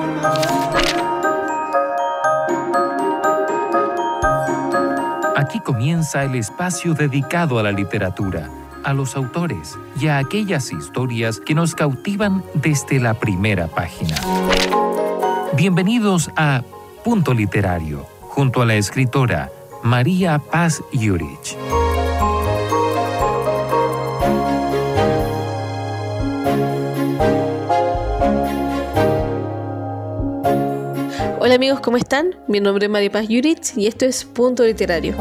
Aquí comienza el espacio dedicado a la literatura, a los autores y a aquellas historias que nos cautivan desde la primera página. Bienvenidos a Punto Literario, junto a la escritora María Paz Yurich. Hola amigos, ¿cómo están? Mi nombre es María Paz Yurich y esto es Punto Literario.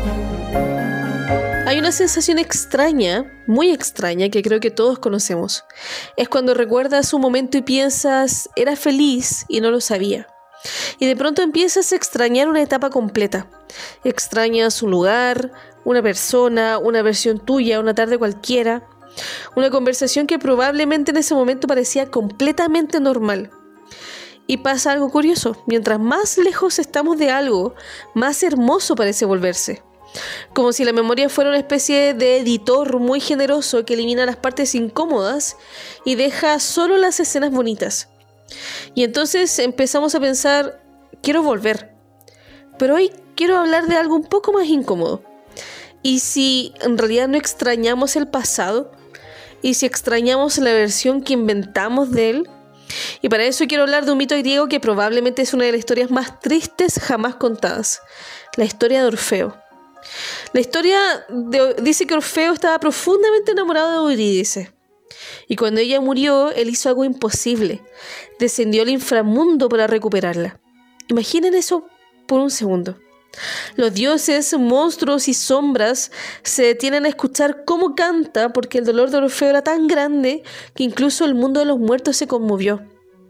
Hay una sensación extraña, muy extraña, que creo que todos conocemos. Es cuando recuerdas un momento y piensas, era feliz y no lo sabía. Y de pronto empiezas a extrañar una etapa completa. Extrañas un lugar, una persona, una versión tuya, una tarde cualquiera. Una conversación que probablemente en ese momento parecía completamente normal. Y pasa algo curioso, mientras más lejos estamos de algo, más hermoso parece volverse. Como si la memoria fuera una especie de editor muy generoso que elimina las partes incómodas y deja solo las escenas bonitas. Y entonces empezamos a pensar, quiero volver. Pero hoy quiero hablar de algo un poco más incómodo. ¿Y si en realidad no extrañamos el pasado? ¿Y si extrañamos la versión que inventamos de él? Y para eso quiero hablar de un mito griego que probablemente es una de las historias más tristes jamás contadas. La historia de Orfeo. La historia dice que Orfeo estaba profundamente enamorado de Eurídice. Y cuando ella murió, él hizo algo imposible. Descendió al inframundo para recuperarla. Imaginen eso por un segundo. Los dioses, monstruos y sombras se detienen a escuchar cómo canta porque el dolor de Orfeo era tan grande que incluso el mundo de los muertos se conmovió.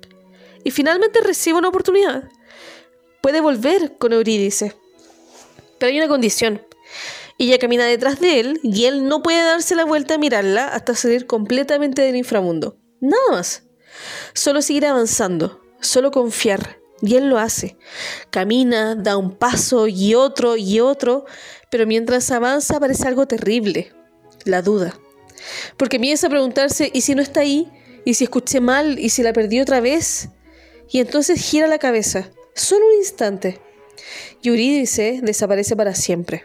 Y finalmente recibe una oportunidad. Puede volver con Eurídice. Pero hay una condición. Ella camina detrás de él y él no puede darse la vuelta a mirarla hasta salir completamente del inframundo. Nada más. Solo seguir avanzando. Solo confiar. Y él lo hace. Camina, da un paso y otro, pero mientras avanza aparece algo terrible. La duda. Porque empieza a preguntarse, ¿y si no está ahí? ¿Y si escuché mal? ¿Y si la perdí otra vez? Y entonces gira la cabeza. Solo un instante. Y Eurídice desaparece para siempre.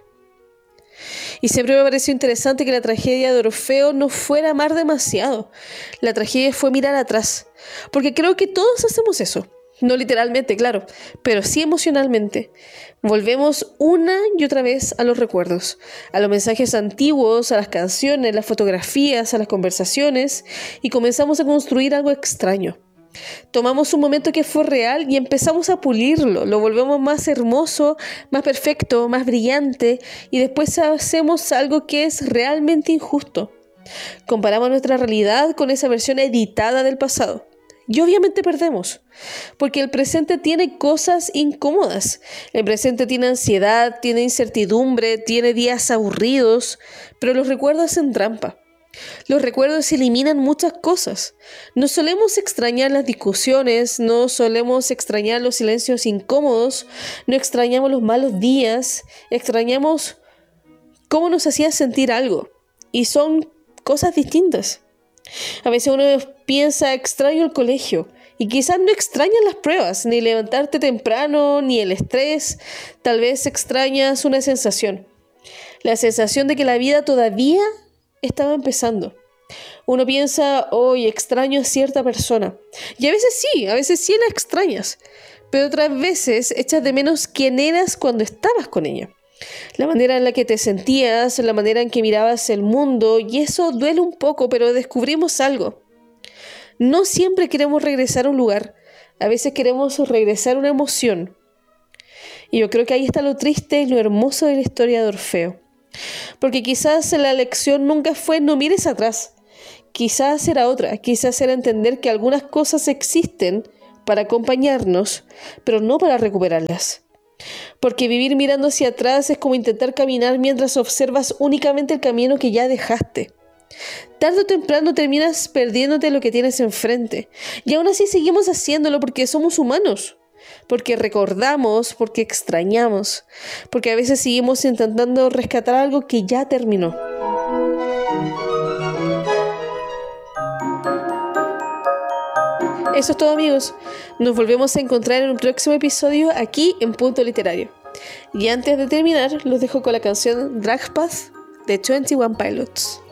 Y siempre me pareció interesante que la tragedia de Orfeo no fuera amar demasiado. La tragedia fue mirar atrás. Porque creo que todos hacemos eso. No literalmente, claro, pero sí emocionalmente. Volvemos una y otra vez a los recuerdos, a los mensajes antiguos, a las canciones, las fotografías, a las conversaciones, y comenzamos a construir algo extraño. Tomamos un momento que fue real y empezamos a pulirlo, lo volvemos más hermoso, más perfecto, más brillante, y después hacemos algo que es realmente injusto. Comparamos nuestra realidad con esa versión editada del pasado. Y obviamente perdemos, porque el presente tiene cosas incómodas. El presente tiene ansiedad, tiene incertidumbre, tiene días aburridos, pero los recuerdos hacen trampa. Los recuerdos eliminan muchas cosas. No solemos extrañar las discusiones, no solemos extrañar los silencios incómodos, no extrañamos los malos días, extrañamos cómo nos hacía sentir algo. Y son cosas distintas. A veces uno piensa, extraño el colegio, y quizás no extrañas las pruebas, ni levantarte temprano, ni el estrés. Tal vez extrañas una sensación. La sensación de que la vida todavía estaba empezando. Uno piensa, hoy extraño a cierta persona. Y a veces sí la extrañas. Pero otras veces echas de menos quién eras cuando estabas con ella. La manera en la que te sentías, la manera en que mirabas el mundo, y eso duele un poco, pero descubrimos algo. No siempre queremos regresar a un lugar, a veces queremos regresar a una emoción. Y yo creo que ahí está lo triste y lo hermoso de la historia de Orfeo. Porque quizás la lección nunca fue no mires atrás, quizás era otra, quizás era entender que algunas cosas existen para acompañarnos, pero no para recuperarlas. Porque vivir mirando hacia atrás es como intentar caminar mientras observas únicamente el camino que ya dejaste. Tarde o temprano terminas perdiéndote lo que tienes enfrente. Y aún así seguimos haciéndolo porque somos humanos. Porque recordamos, porque extrañamos. Porque a veces seguimos intentando rescatar algo que ya terminó. Eso es todo, amigos. Nos volvemos a encontrar en un próximo episodio aquí en Punto Literario. Y antes de terminar, los dejo con la canción Drag Path de 21 Pilots.